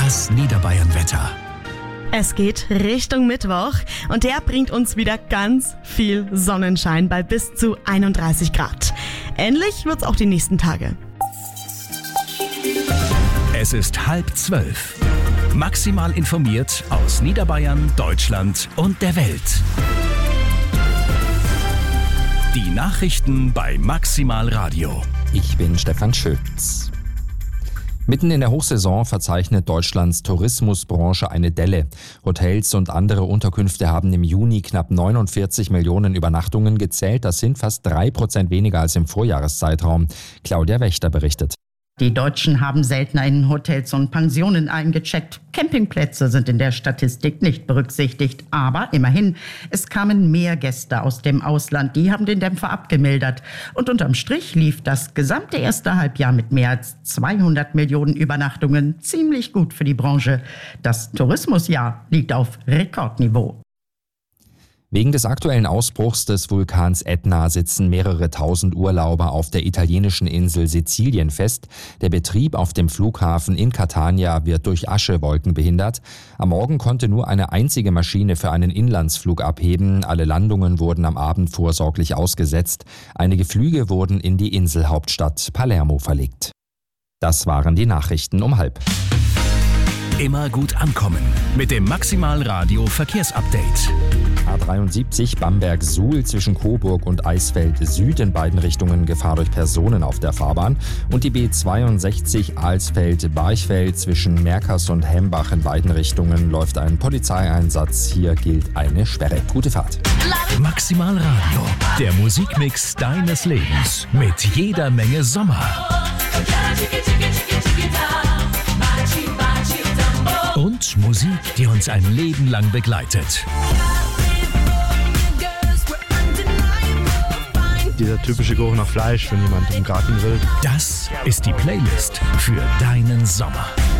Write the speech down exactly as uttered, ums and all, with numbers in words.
Das Niederbayern-Wetter. Es geht Richtung Mittwoch und der bringt uns wieder ganz viel Sonnenschein bei bis zu einunddreißig Grad. Ähnlich wird's auch die nächsten Tage. Es ist halb zwölf. Maximal informiert aus Niederbayern, Deutschland und der Welt. Die Nachrichten bei Maximal Radio. Ich bin Stefan Schütz. Mitten in der Hochsaison verzeichnet Deutschlands Tourismusbranche eine Delle. Hotels und andere Unterkünfte haben im Juni knapp neunundvierzig Millionen Übernachtungen gezählt. Das sind fast drei Prozent weniger als im Vorjahreszeitraum. Claudia Wächter berichtet. Die Deutschen haben seltener in Hotels und Pensionen eingecheckt. Campingplätze sind in der Statistik nicht berücksichtigt. Aber immerhin, es kamen mehr Gäste aus dem Ausland. Die haben den Dämpfer abgemildert. Und unterm Strich lief das gesamte erste Halbjahr mit mehr als zweihundert Millionen Übernachtungen ziemlich gut für die Branche. Das Tourismusjahr liegt auf Rekordniveau. Wegen des aktuellen Ausbruchs des Vulkans Ätna sitzen mehrere tausend Urlauber auf der italienischen Insel Sizilien fest. Der Betrieb auf dem Flughafen in Catania wird durch Aschewolken behindert. Am Morgen konnte nur eine einzige Maschine für einen Inlandsflug abheben. Alle Landungen wurden am Abend vorsorglich ausgesetzt. Einige Flüge wurden in die Inselhauptstadt Palermo verlegt. Das waren die Nachrichten um halb. Immer gut ankommen mit dem Maximal Radio Verkehrsupdate. A dreiundsiebzig Bamberg-Suhl zwischen Coburg und Eisfeld Süd in beiden Richtungen Gefahr durch Personen auf der Fahrbahn und die B zweiundsechzig Alsfeld-Barchfeld zwischen Merkers und Hembach in beiden Richtungen läuft ein Polizeieinsatz. Hier gilt eine Sperre. Gute Fahrt. Maximal Radio, der Musikmix deines Lebens mit jeder Menge Sommer. Und Musik, die uns ein Leben lang begleitet. Dieser typische Geruch nach Fleisch, wenn jemand im Garten grillt. Das ist die Playlist für deinen Sommer.